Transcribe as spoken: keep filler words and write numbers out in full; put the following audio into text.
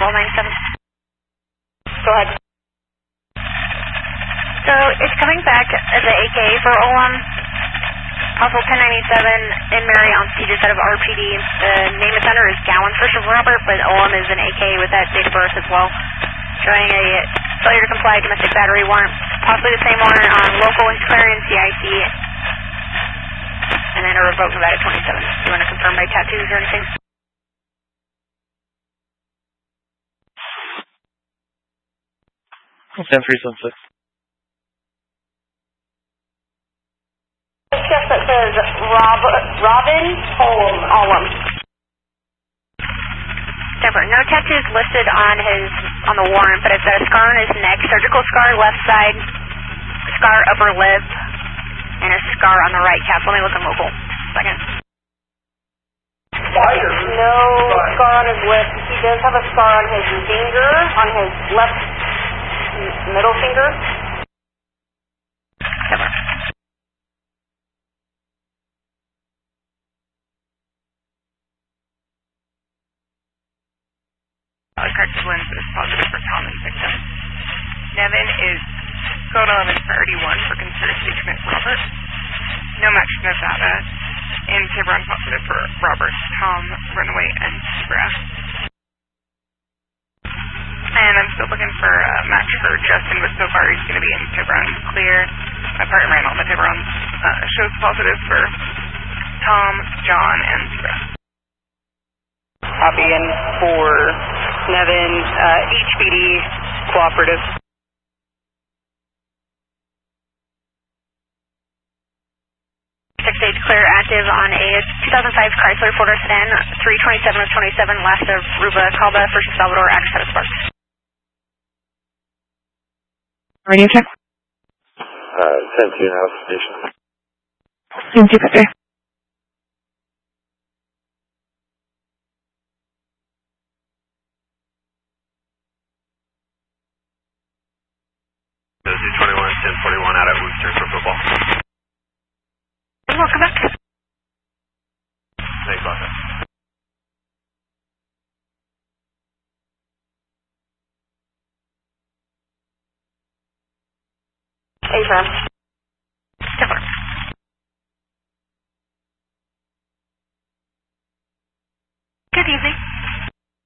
L ninety-seven. Go ahead. So it's coming back as an A K for Olam. Also ten ninety-seven in Mary on siege out of R P D. The name of center is Gowan First of Robert, but Olam is an A K with that date of birth as well. Showing a failure to comply domestic battery warrant. Possibly the same warrant on local and Clarion C I C. And then a revoke Nevada twenty-seven. Do you want to confirm by tattoos or anything? ten three seven six. Yes, that says Rob, Robin Olam. Olam. Never. No tattoos listed on his on the warrant, but it's got a scar on his neck, surgical scar left side, scar upper lip, and a scar on the right calf. Let me look on local. Second. No scar on his lip. He does have a scar on his finger, on his left middle finger. Never. Corrected lens is positive for Tom and victim. Nevin is code eleven priority one for conspiracy to commit Robert. No match to Nevada. And Tiburon positive for Robert, Tom, Runaway, and Zebra. And I'm still looking for a match for Justin, but so far he's going to be in Tiburon clear. My partner ran all the Tiburons. Uh, shows positive for Tom, John, and Zebra. Copy in for Nevin, uh, H B D cooperative. Six stage clear active on a two thousand five Chrysler Ford sedan, three twenty-seven of twenty-seven, last of Ruba Calba, First of Salvador, active set of sparks. Radio check. Uh, ten two now, station. ten two, Victor. twenty-one, ten forty-one out at Worcester for football. Welcome back. Thanks, Austin. A-Tram. Different.